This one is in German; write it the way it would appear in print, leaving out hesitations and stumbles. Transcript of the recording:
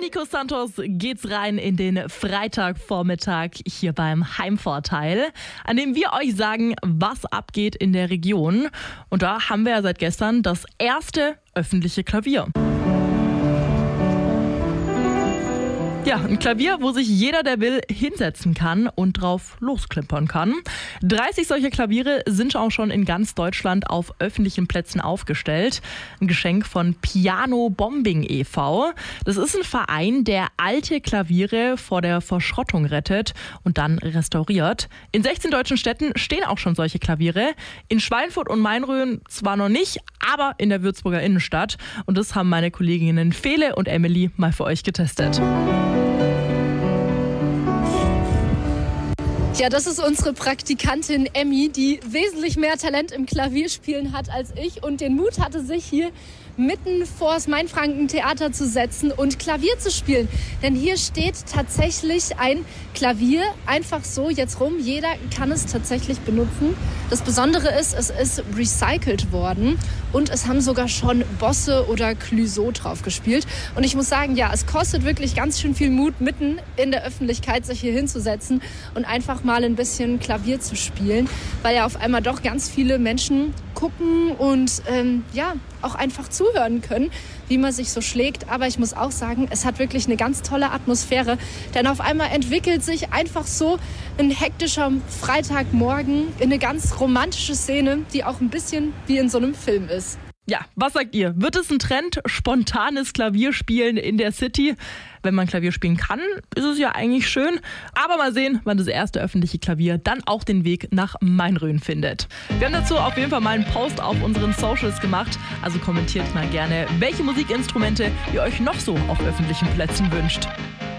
Nico Santos geht's rein in den Freitagvormittag hier beim Heimvorteil, an dem wir euch sagen, was abgeht in der Region. Und da haben wir ja seit gestern das erste öffentliche Klavier. Ja, ein Klavier, wo sich jeder, der will, hinsetzen kann und drauf losklimpern kann. 30 solcher Klaviere sind auch schon in ganz Deutschland auf öffentlichen Plätzen aufgestellt. Ein Geschenk von Piano Bombing e.V. Das ist ein Verein, der alte Klaviere vor der Verschrottung rettet und dann restauriert. In 16 deutschen Städten stehen auch schon solche Klaviere. In Schweinfurt und Mainröhen zwar noch nicht, aber in der Würzburger Innenstadt. Und das haben meine Kolleginnen Fele und Emily mal für euch getestet. Ja, das ist unsere Praktikantin Emmy, die wesentlich mehr Talent im Klavierspielen hat als ich und den Mut hatte, sich hier mitten vors Mainfranken-Theater zu setzen und Klavier zu spielen. Denn hier steht tatsächlich ein Klavier einfach so jetzt rum. Jeder kann es tatsächlich benutzen. Das Besondere ist, es ist recycelt worden und es haben sogar schon Bosse oder Clouseau drauf gespielt. Und ich muss sagen, ja, es kostet wirklich ganz schön viel Mut, mitten in der Öffentlichkeit sich hier hinzusetzen und einfach mal ein bisschen Klavier zu spielen, weil ja auf einmal doch ganz viele Menschen gucken und auch einfach zuhören können, wie man sich so schlägt. Aber ich muss auch sagen, es hat wirklich eine ganz tolle Atmosphäre, denn auf einmal entwickelt sich einfach so ein hektischer Freitagmorgen in eine ganz romantische Szene, die auch ein bisschen wie in so einem Film ist. Ja, was sagt ihr? Wird es ein Trend, spontanes Klavierspielen in der City? Wenn man Klavier spielen kann, ist es ja eigentlich schön. Aber mal sehen, wann das erste öffentliche Klavier dann auch den Weg nach Mainröhen findet. Wir haben dazu auf jeden Fall mal einen Post auf unseren Socials gemacht. Also kommentiert mal gerne, welche Musikinstrumente ihr euch noch so auf öffentlichen Plätzen wünscht.